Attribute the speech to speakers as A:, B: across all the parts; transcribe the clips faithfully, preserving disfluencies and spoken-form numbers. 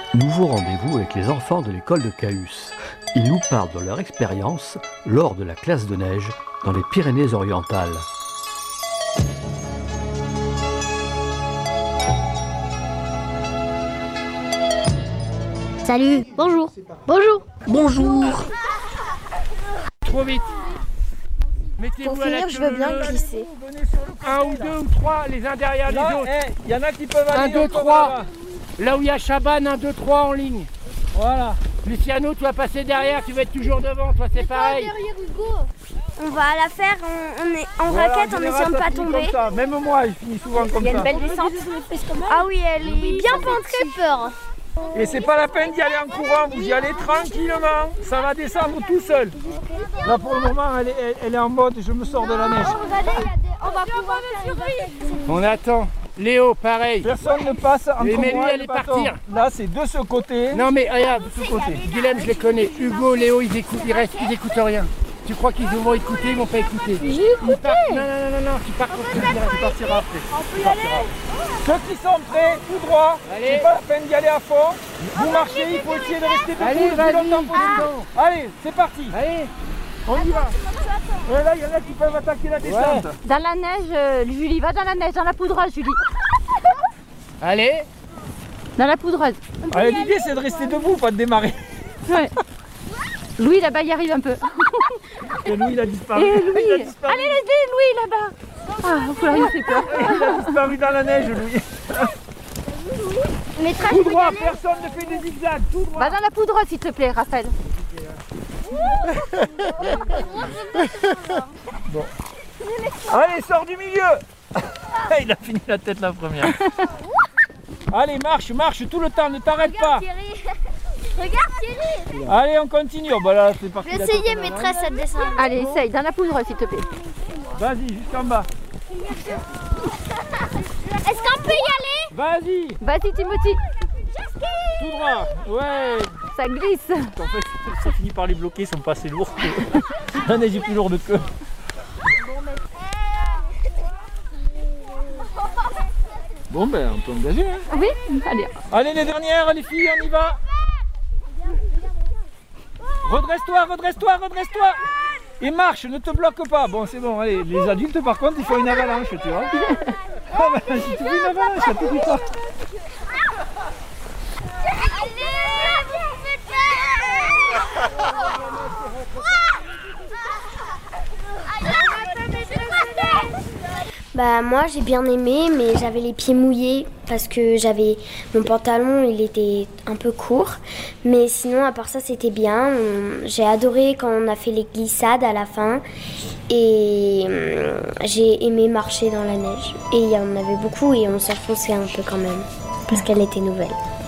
A: Nouveau rendez-vous avec les enfants de l'école de Cahus. Ils nous parlent de leur expérience lors de la classe de neige dans les Pyrénées-Orientales.
B: Salut, bonjour, bonjour, bonjour.
C: Trop vite.
D: Pour finir, je veux bien glisser.
C: Un ou deux ou trois, les uns derrière
E: Là,
C: les autres.
E: Il hey, y en a qui peuvent aller.
C: Un, deux, trois. Là où il y a Chaban, un, deux, trois en ligne.
E: Voilà.
C: Luciano, tu vas passer derrière, tu vas être toujours devant, toi c'est pareil.
B: On va la faire en, on est, en
E: Voilà,
B: raquette en essayant de pas tomber.
E: Comme ça. Même moi, je finis souvent comme ça.
B: Il y a une belle descente. Ah oui, elle est bien très peur.
E: Et c'est pas la peine d'y aller en courant, vous y allez tranquillement, ça va descendre tout seul. Là pour le moment, elle est, elle, elle est en mode je me sors de la neige.
B: On va pouvoir faire
C: On attend. Léo, pareil.
E: Personne ne passe entre
C: Mais, mais lui,
E: moi et
C: allez
E: le bâton.
C: partir.
E: Là c'est de ce côté.
C: Non mais regarde,
E: de ce côté.
C: Guilhem, je les connais. Hugo, Léo, ils écoutent, ils restent, ils écoutent rien. Tu crois qu'ils vont écouter, ils vont pas écouter.
B: J'ai écouté.
C: Non, non, non, non, non, tu pars contre le direct.
E: Tu partiras après.
B: On peut y aller.
E: Ceux qui sont prêts, tout droit,
C: Allez.
E: c'est pas la peine d'y aller à fond. Vous marchez, il faut essayer de rester debout
C: Allez,
E: le
C: vas-y.
E: plus longtemps possible. Allez, c'est parti.
C: Allez.
E: On y va. Et là, il y en a qui peuvent attaquer la descente.
C: Ouais.
D: Dans la neige, euh, Julie, va dans la neige, dans la poudreuse, Julie.
C: Allez.
D: Dans la poudreuse.
E: Allez, l'idée c'est de rester debout, pas de démarrer.
D: Ouais. Louis là-bas, il arrive un peu.
E: Et Louis, il a disparu.
D: Et Louis.
E: Il a disparu.
D: Allez, aidez Louis là-bas. Ah, faut rien fait peur.
E: Il a disparu dans la neige, Louis.
B: Mais très
E: Tout droit, personne ne fait des zigzags, tout droit.
D: Va dans la poudreuse, s'il te plaît, Raphaël.
E: Bon. Allez, sors du milieu. Il a fini la tête la première. Allez, marche, marche tout le temps, ne t'arrête pas.
B: Thierry. Regarde Thierry.
E: Allez, on continue. Oh, bah là, c'est parti.
B: Je vais essayer maîtresse à descendre.
D: Allez, essaye, dans la poudreuse, s'il te plaît.
E: Vas-y, jusqu'en bas.
B: Est-ce qu'on peut y aller?
E: Vas-y,
D: Vas-y, Timothy.
E: tout droit. Ouais.
D: Ça glisse.
E: En fait, ça finit par les bloquer, ils sont pas assez lourds. La neige est plus lourde qu'eux. Bon ben, on peut engager. Hein.
D: Oui, allez.
E: Allez, les dernières, les filles, on y va. Redresse-toi, redresse-toi, redresse-toi. Et marche, ne te bloque pas. Bon, c'est bon, allez. Les adultes, par contre, ils font une avalanche, tu vois. Ah ben, si tu fais une avalanche, ça te dit pas.
B: Bah moi j'ai bien aimé, mais j'avais les pieds mouillés parce que j'avais mon pantalon, il était un peu court, mais sinon à part ça c'était bien. J'ai adoré quand on a fait les glissades à la fin et j'ai aimé marcher dans la neige. Et il y en avait beaucoup et on s'enfonçait un peu quand même parce qu'elle était nouvelle.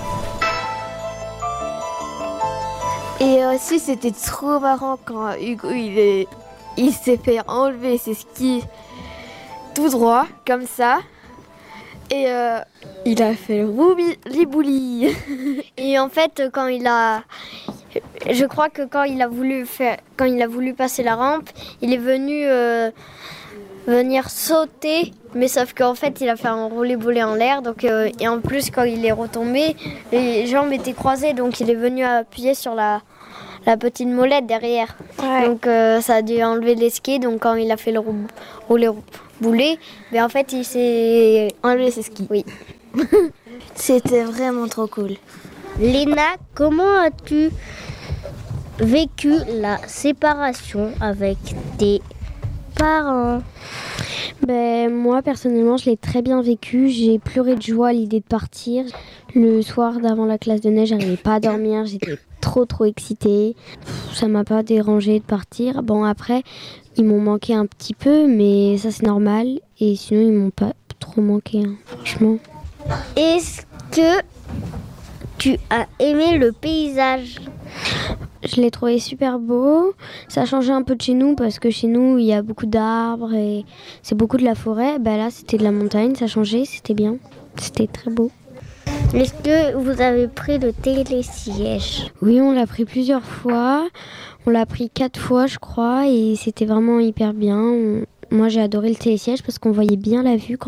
F: Et aussi c'était trop marrant quand Hugo il est, il s'est fait enlever ses skis tout droit, comme ça. Et euh, il a fait le roubi-libouli.
B: Et en fait, quand il a... Je crois que quand il a voulu, faire... quand il a voulu passer la rampe, il est venu euh, venir sauter. Mais sauf qu'en fait, il a fait un roulé-boulé en l'air. Donc, euh, et en plus, quand il est retombé, les jambes étaient croisées. Donc, il est venu appuyer sur la... la petite molette derrière. Ouais. Donc euh, ça a dû enlever les skis. Donc quand il a fait le rou- roulé boulet, ben en fait il s'est enlevé ses skis. Oui.
F: C'était vraiment trop cool.
B: Léna, comment as-tu vécu la séparation avec tes parents?
G: Ben, moi, personnellement, je l'ai très bien vécu. J'ai pleuré de joie à l'idée de partir. Le soir d'avant la classe de neige, j'arrivais pas à dormir. J'étais trop, trop excitée. Ça m'a pas dérangé de partir. Bon, après, ils m'ont manqué un petit peu, mais ça, c'est normal. Et sinon, ils m'ont pas trop manqué, hein, franchement.
B: Est-ce que tu as aimé le paysage?
G: Je l'ai trouvé super beau. Ça a changé un peu de chez nous parce que chez nous, il y a beaucoup d'arbres et c'est beaucoup de la forêt. Ben là, c'était de la montagne, ça a changé, c'était bien. C'était très beau.
B: Est-ce que vous avez pris le télésiège?
G: Oui, on l'a pris plusieurs fois. On l'a pris quatre fois, je crois, et c'était vraiment hyper bien. On... Moi, j'ai adoré le télésiège parce qu'on voyait bien la vue quand on se retournait. Et on voyait bien les pics et euh, c'était très beau.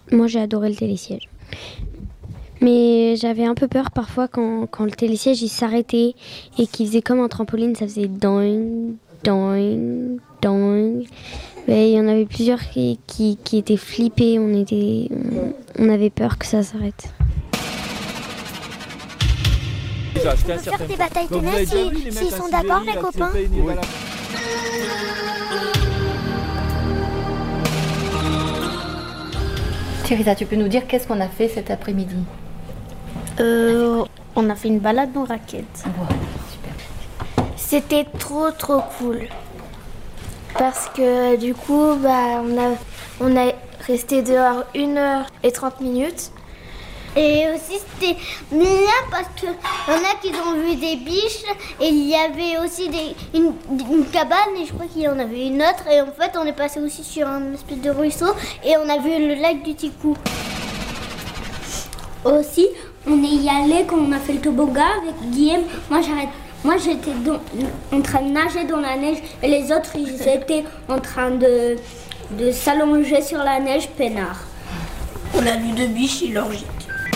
G: Moi, j'ai adoré le télésiège. Mais j'avais un peu peur parfois quand, quand le télésiège il s'arrêtait et qu'il faisait comme un trampoline, ça faisait doing, doing, doing. Mais il y en avait plusieurs qui, qui, qui étaient flippés, on, était, on, on avait peur que ça s'arrête.
H: On peut faire des batailles de neige s'ils si, si sont d'accord, les copains. Oui.
I: Theresa, tu peux nous dire qu'est-ce qu'on a fait cet après-midi?
D: euh, On a fait une balade en raquette.
I: Ouais, super.
F: C'était trop trop cool. Parce que du coup, bah, on, a, on a resté dehors une heure et trente minutes.
H: Et aussi c'était bien parce qu'il y en a qui ont vu des biches et il y avait aussi des, une, une cabane et je crois qu'il y en avait une autre. Et en fait on est passé aussi sur un espèce de ruisseau et on a vu le lac du Ticou.
J: Aussi on est y allé quand on a fait le toboggan avec Guillaume. Moi j'arrête. Moi j'étais dans, en train de nager dans la neige et les autres ils étaient en train de, de s'allonger sur la neige peinard.
D: On a vu deux biches chirurgiques.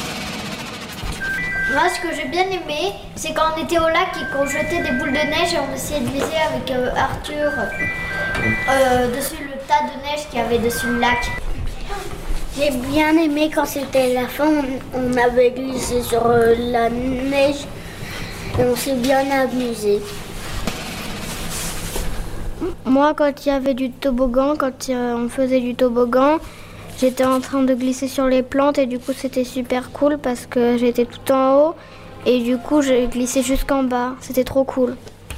B: Moi, ce que j'ai bien aimé, c'est quand on était au lac et qu'on jetait des boules de neige et on essayait de glisser avec euh, Arthur euh, dessus le tas de neige qu'il y avait dessus le lac.
J: J'ai bien aimé quand c'était la fin, on, on avait glissé sur euh, la neige et on s'est bien amusé.
F: Moi, quand il y avait du toboggan, quand euh, on faisait du toboggan, j'étais en train de glisser sur les plantes et du coup c'était super cool parce que j'étais tout en haut et du coup j'ai glissé jusqu'en bas. C'était trop cool.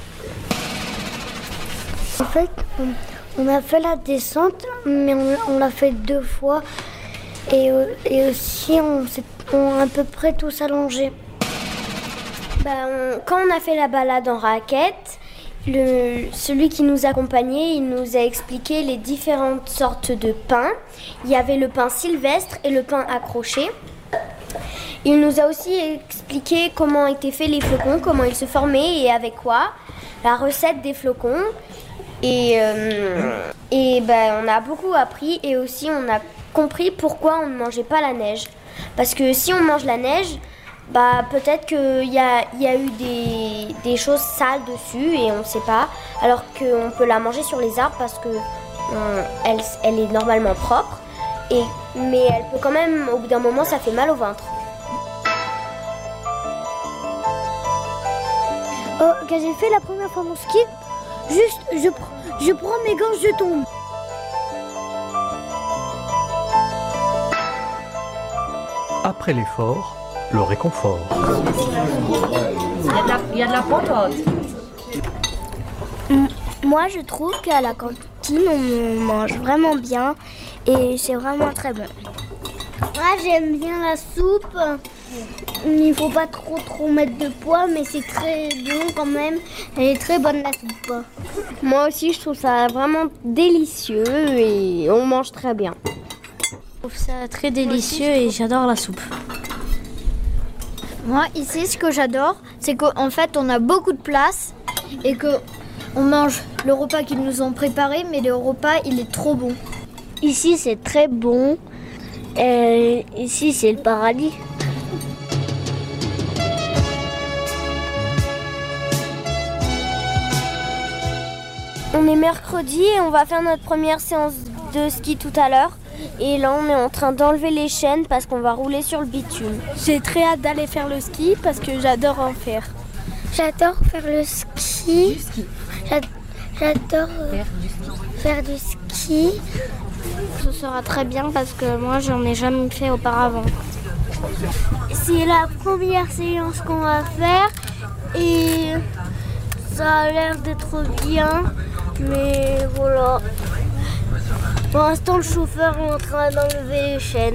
J: En fait, on, on a fait la descente, mais on, on l'a fait deux fois et, et aussi on s'est on a à peu près tous allongés.
G: Ben, on, quand on a fait la balade en raquette, Le, celui qui nous accompagnait, il nous a expliqué les différentes sortes de pain. Il y avait le pain sylvestre et le pain accroché. Il nous a aussi expliqué comment étaient faits les flocons, comment ils se formaient et avec quoi, la recette des flocons. Et, euh, et ben, on a beaucoup appris et aussi on a compris pourquoi on ne mangeait pas la neige. Parce que si on mange la neige, bah, peut-être qu'il y a, y a eu des, des choses sales dessus et on ne sait pas, alors qu'on peut la manger sur les arbres parce que on, elle, elle est normalement propre, et, mais elle peut quand même, au bout d'un moment, ça fait mal au ventre.
J: Oh, quand j'ai fait la première fois mon ski, juste je, je prends mes gants, je tombe.
A: Après l'effort, le réconfort.
I: Il y a de la popote.
J: Moi, je trouve qu'à la cantine, on mange vraiment bien et c'est vraiment très bon.
H: Moi, j'aime bien la soupe. Il ne faut pas trop trop mettre de poids, mais c'est très bon quand même. Elle est très bonne la soupe.
G: Moi aussi, je trouve ça vraiment délicieux et on mange très bien.
D: Je trouve ça très délicieux et j'adore la soupe.
B: Moi, ici, ce que j'adore, c'est qu'en fait, on a beaucoup de place et qu'on mange le repas qu'ils nous ont préparé, mais le repas, il est trop bon.
J: Ici, c'est très bon. Et ici, c'est le paradis.
G: On est mercredi et on va faire notre première séance de ski tout à l'heure. Et là, on est en train d'enlever les chaînes parce qu'on va rouler sur le bitume.
F: J'ai très hâte d'aller faire le ski parce que j'adore en faire.
J: J'adore faire le ski. J'adore euh, faire du ski.
F: Ce sera très bien parce que moi, j'en ai jamais fait auparavant.
J: C'est la première séance qu'on va faire et ça a l'air d'être bien, mais voilà. Pour l'instant, le chauffeur est en train d'enlever les chaînes.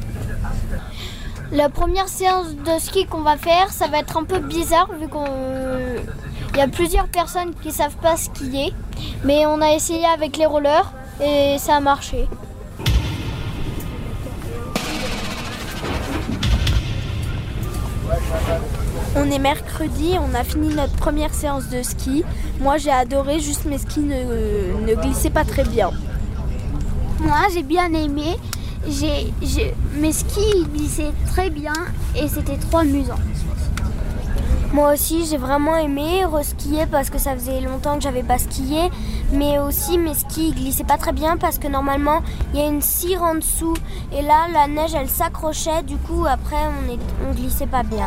B: La première séance de ski qu'on va faire, ça va être un peu bizarre vu qu'on il y a plusieurs personnes qui savent pas skier, mais on a essayé avec les rollers et ça a marché.
F: On est mercredi, on a fini notre première séance de ski. Moi, j'ai adoré, juste mes skis ne, ne glissaient pas très bien.
J: Moi, j'ai bien aimé j'ai, j'ai, mes skis glissaient très bien et c'était trop amusant.
D: Moi aussi, j'ai vraiment aimé reskier parce que ça faisait longtemps que j'avais pas skié. Mais aussi, mes skis glissaient pas très bien parce que normalement, il y a une cire en dessous. Et là, la neige, elle s'accrochait. Du coup, après, on, est, on glissait pas bien.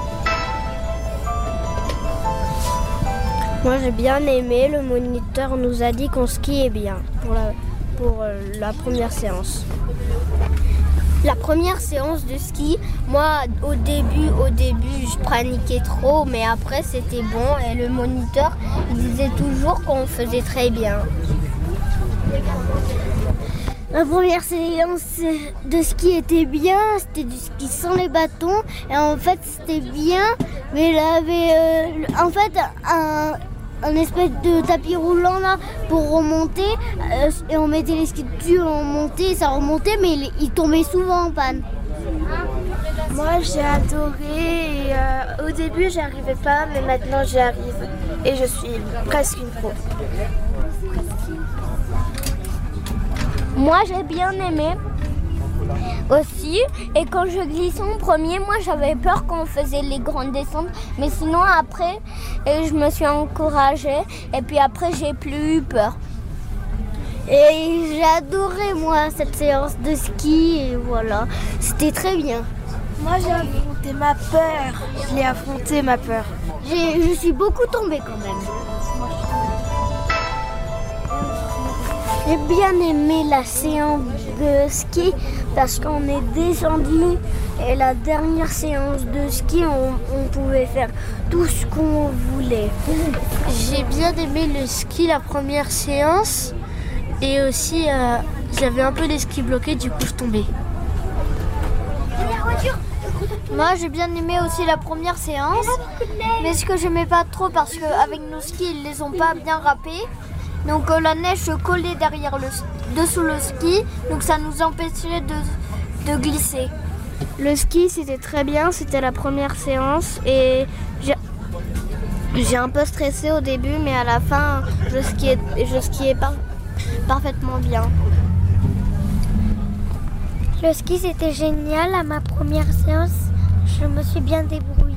G: Moi, j'ai bien aimé. Le moniteur nous a dit qu'on skiait bien pour la, pour euh, la première séance.
H: La première séance de ski, moi au début, au début je paniquais trop, mais après c'était bon et le moniteur il disait toujours qu'on faisait très bien. La première séance de ski était bien, c'était du ski sans les bâtons et en fait c'était bien, mais il avait euh, en fait un un espèce de tapis roulant là pour remonter euh, et on mettait les skis dessus, on montait, ça remontait mais il, il tombait souvent en panne.
D: Moi j'ai adoré et euh, au début j'y arrivais pas mais maintenant j'y arrive et je suis presque une pro.
J: Moi j'ai bien aimé aussi et quand je glissais en premier, moi j'avais peur quand on faisait les grandes descentes, mais sinon après et je me suis encouragée et puis après j'ai plus eu peur.
H: Et j'ai adoré moi cette séance de ski et voilà, c'était très bien.
D: Moi j'ai affronté ma peur, je l'ai affronté ma peur.
H: J'ai, je suis beaucoup tombée quand même. J'ai bien aimé la séance de ski parce qu'on est descendu et la dernière séance de ski, on, on pouvait faire tout ce qu'on voulait.
D: J'ai bien aimé le ski la première séance et aussi euh, j'avais un peu les skis bloqués, du coup je tombais.
B: Moi j'ai bien aimé aussi la première séance, mais ce que j'aimais pas trop parce qu'avec nos skis ils les ont pas bien râpés. Donc euh, la neige se collait derrière le, dessous le ski, donc ça nous empêchait de, de glisser.
G: Le ski c'était très bien, c'était la première séance et j'ai, j'ai un peu stressé au début mais à la fin je skiais, je skiais par, parfaitement bien.
J: Le ski c'était génial, à ma première séance, je me suis bien débrouillée.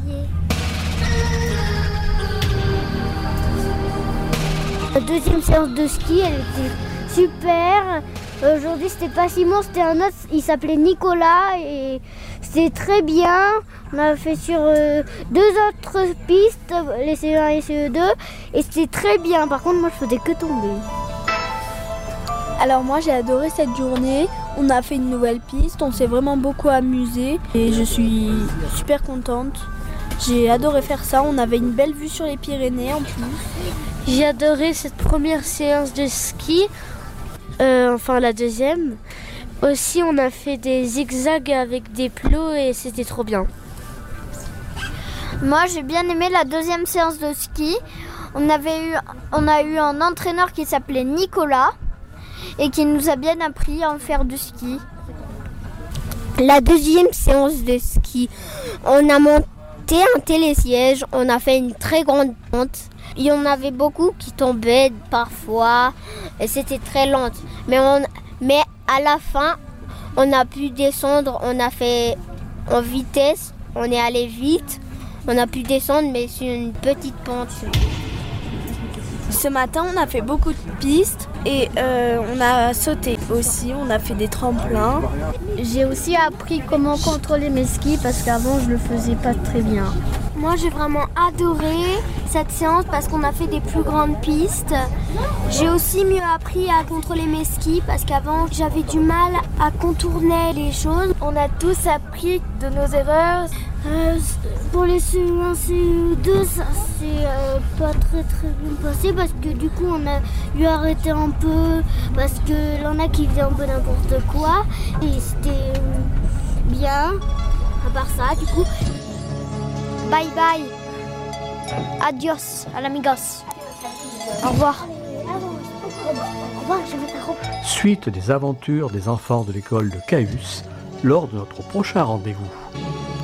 H: La deuxième séance de ski, elle était super. Aujourd'hui, c'était pas Simon, c'était un autre, il s'appelait Nicolas et c'était très bien. On a fait sur euh, deux autres pistes, les C E un et C E deux, et c'était très bien. Par contre, moi, je faisais que tomber.
F: Alors moi, j'ai adoré cette journée. On a fait une nouvelle piste, on s'est vraiment beaucoup amusé et je suis super contente. J'ai adoré faire ça, on avait une belle vue sur les Pyrénées en plus.
D: J'ai adoré cette première séance de ski, euh, enfin la deuxième. Aussi, on a fait des zigzags avec des plots et c'était trop bien.
B: Moi, j'ai bien aimé la deuxième séance de ski. On, avait eu, on a eu un entraîneur qui s'appelait Nicolas et qui nous a bien appris à faire du ski.
H: La deuxième séance de ski, on a monté un télésiège, on a fait une très grande pente. Il y en avait beaucoup qui tombaient parfois et c'était très lent. Mais, on, mais à la fin, on a pu descendre, on a fait en vitesse, on est allé vite. On a pu descendre mais sur une petite pente.
F: Ce matin, on a fait beaucoup de pistes et euh, on a sauté aussi, on a fait des tremplins.
B: J'ai aussi appris comment contrôler mes skis parce qu'avant je le faisais pas très bien.
J: Moi j'ai vraiment adoré cette séance parce qu'on a fait des plus grandes pistes. J'ai aussi mieux appris à contrôler mes skis parce qu'avant j'avais du mal à contourner les choses.
D: On a tous appris de nos erreurs.
H: Euh, pour les C E un, C E deux, ça s'est euh, pas très très bien passé parce que du coup on a dû arrêter un peu parce que l'on a qui faisaient un peu n'importe quoi et c'était bien à part ça du coup.
B: Bye bye. Adios à l'amigos. Au revoir.
H: Au revoir, je vais ta robe.
A: Suite des aventures des enfants de l'école de Cahus lors de notre prochain rendez-vous.